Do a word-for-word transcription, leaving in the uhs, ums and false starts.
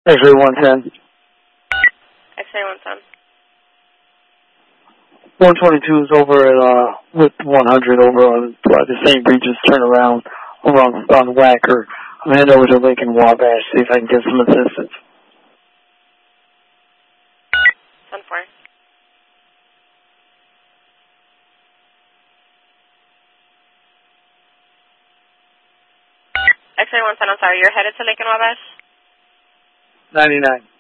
X-ray one ten. X-ray one ten. one twenty-two is over at, uh, with one hundred over on uh, the Saint Regis turnaround over on, on Wacker. I'm heading over to Lincoln Wabash, see if I can get some assistance. ten four. X-ray one ten, I'm sorry, you're headed to Lincoln Wabash? ninety-nine.